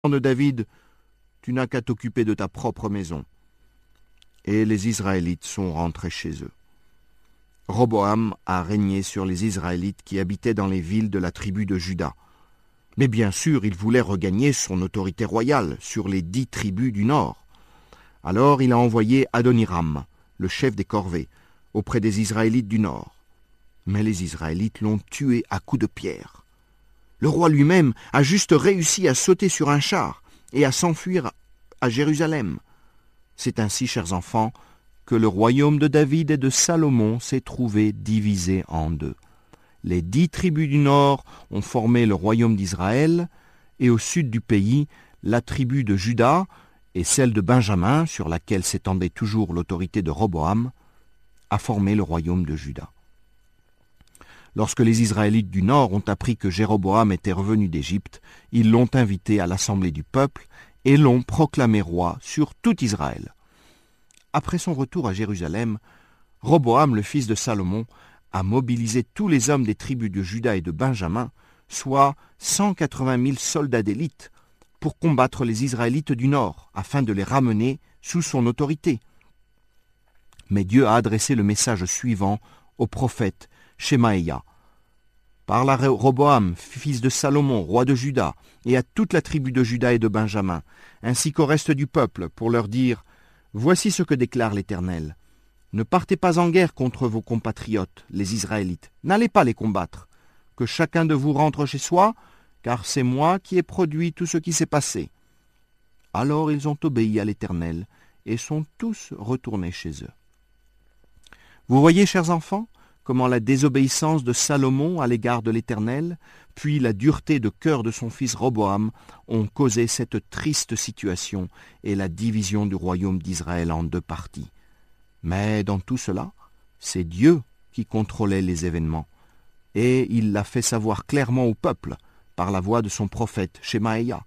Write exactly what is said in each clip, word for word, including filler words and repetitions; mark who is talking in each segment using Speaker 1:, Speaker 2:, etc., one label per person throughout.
Speaker 1: de David, tu n'as qu'à t'occuper de ta propre maison. » Et les Israélites sont rentrés chez eux. Roboam a régné sur les Israélites qui habitaient dans les villes de la tribu de Juda. Mais bien sûr, il voulait regagner son autorité royale sur les dix tribus du nord. Alors il a envoyé Adoniram, le chef des corvées, auprès des Israélites du nord. Mais les Israélites l'ont tué à coups de pierre. Le roi lui-même a juste réussi à sauter sur un char et à s'enfuir à Jérusalem. C'est ainsi, chers enfants, que le royaume de David et de Salomon s'est trouvé divisé en deux. Les dix tribus du nord ont formé le royaume d'Israël, et au sud du pays, la tribu de Juda et celle de Benjamin, sur laquelle s'étendait toujours l'autorité de Roboam, a formé le royaume de Juda. Lorsque les Israélites du nord ont appris que Jéroboam était revenu d'Égypte, ils l'ont invité à l'assemblée du peuple et l'ont proclamé roi sur tout Israël. Après son retour à Jérusalem, Roboam, le fils de Salomon, a mobilisé tous les hommes des tribus de Juda et de Benjamin, soit cent quatre-vingt mille soldats d'élite, pour combattre les Israélites du nord, afin de les ramener sous son autorité. Mais Dieu a adressé le message suivant au prophète Shemaïa. Parle à Roboam, fils de Salomon, roi de Juda, et à toute la tribu de Juda et de Benjamin, ainsi qu'au reste du peuple, pour leur dire « Voici ce que déclare l'Éternel. Ne partez pas en guerre contre vos compatriotes, les Israélites. N'allez pas les combattre. Que chacun de vous rentre chez soi, car c'est moi qui ai produit tout ce qui s'est passé. » Alors ils ont obéi à l'Éternel et sont tous retournés chez eux. Vous voyez, chers enfants, comment la désobéissance de Salomon à l'égard de l'Éternel, puis la dureté de cœur de son fils Roboam ont causé cette triste situation et la division du royaume d'Israël en deux parties. Mais dans tout cela, c'est Dieu qui contrôlait les événements, et il l'a fait savoir clairement au peuple par la voix de son prophète Shemaïa.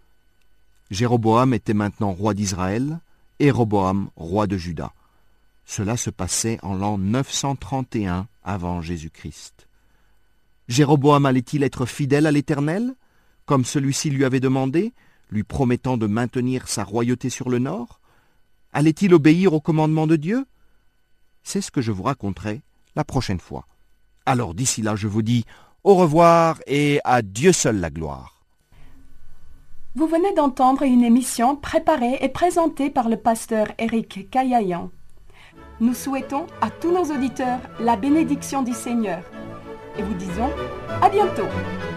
Speaker 1: Jéroboam était maintenant roi d'Israël, et Roboam roi de Juda. Cela se passait en l'an neuf cent trente et un avant Jésus-Christ. Jéroboam allait-il être fidèle à l'Éternel, comme celui-ci lui avait demandé, lui promettant de maintenir sa royauté sur le nord? Allait-il obéir au commandement de Dieu? C'est ce que je vous raconterai la prochaine fois. Alors d'ici là, je vous dis au revoir et à Dieu seul la gloire.
Speaker 2: Vous venez d'entendre une émission préparée et présentée par le pasteur Éric Kayayan. Nous souhaitons à tous nos auditeurs la bénédiction du Seigneur et vous disons à bientôt.